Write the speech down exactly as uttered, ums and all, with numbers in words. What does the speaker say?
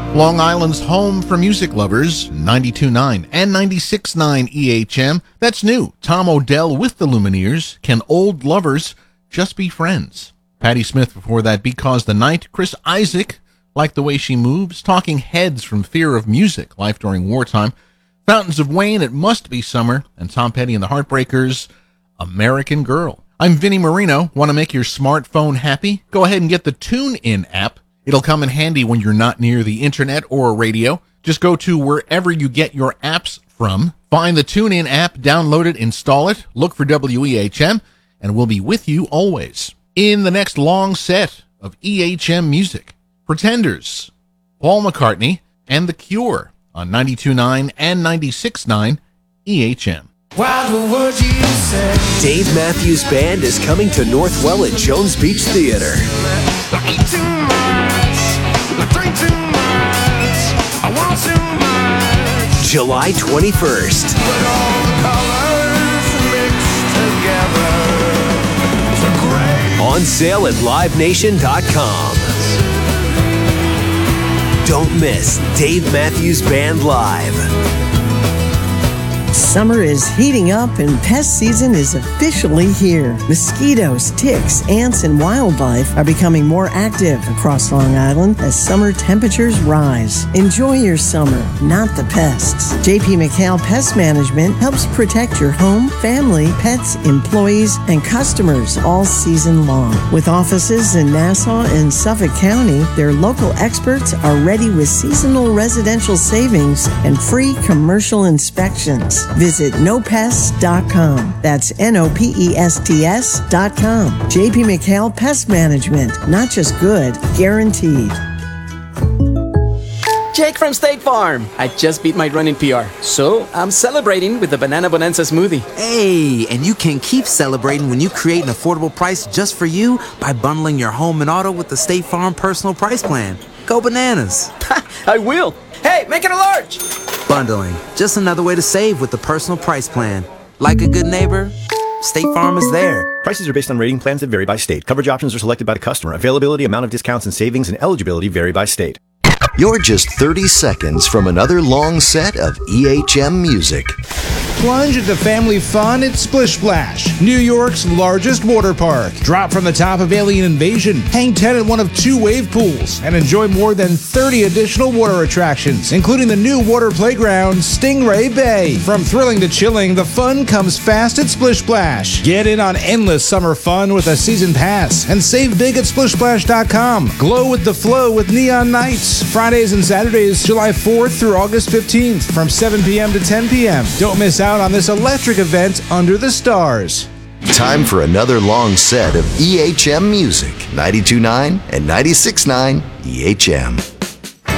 Long Island's home for music lovers, ninety-two point nine and ninety-six point nine E H M. That's new. Tom Odell with the Lumineers. Can old lovers just be friends? Patti Smith before that, Because the Night. Chris Isaak, Like the Way She Moves. Talking Heads, From Fear of Music, Life During Wartime. Fountains of Wayne, It Must Be Summer. And Tom Petty and the Heartbreakers, American Girl. I'm Vinnie Marino. Want to make your smartphone happy? Go ahead and get the TuneIn app. It'll come in handy when you're not near the internet or a radio. Just go to wherever you get your apps from. Find the TuneIn app, download it, install it, look for W E H M, and we'll be with you always. In the next long set of E H M music, Pretenders, Paul McCartney, and The Cure on ninety-two point nine and ninety-six point nine E H M. What would you say? Dave Matthews Band is coming to Northwell at Jones Beach Theater. I eat too much, I drink too much, I want too much. July twenty-first. But all the colors mixed together so great. On sale at live nation dot com. Don't miss Dave Matthews Band Live. Summer is heating up and pest season is officially here. Mosquitoes, ticks, ants, and wildlife are becoming more active across Long Island as summer temperatures rise. Enjoy your summer, not the pests. J P McHale Pest Management helps protect your home, family, pets, employees, and customers all season long. With offices in Nassau and Suffolk County, their local experts are ready with seasonal residential savings and free commercial inspections. Visit no pests dot com. That's N O P E S T S dot com. J P McHale Pest Management. Not just good, guaranteed. Jake from State Farm. I just beat my running P R, so I'm celebrating with the Banana Bonanza smoothie. Hey, and you can keep celebrating when you create an affordable price just for you by bundling your home and auto with the State Farm Personal Price Plan. Go bananas. I will. Hey, make it a large. Bundling, just another way to save with the Personal Price Plan. Like a good neighbor, State Farm is there. Prices are based on rating plans that vary by state. Coverage options are selected by the customer. Availability, amount of discounts and savings, and eligibility vary by state. You're just thirty seconds from another long set of E H M music. Plunge into family fun at Splish Splash, New York's largest water park. Drop from the top of Alien Invasion, hang ten at one of two wave pools, and enjoy more than thirty additional water attractions, including the new water playground, Stingray Bay. From thrilling to chilling, the fun comes fast at Splish Splash. Get in on endless summer fun with a season pass, and save big at splish splash dot com. Glow with the flow with Neon Nights. Fridays and Saturdays, July fourth through August fifteenth, from seven p.m. to ten p.m. Don't miss out on this electric event under the stars. Time for another long set of E H M music. ninety-two point nine and ninety-six point nine E H M.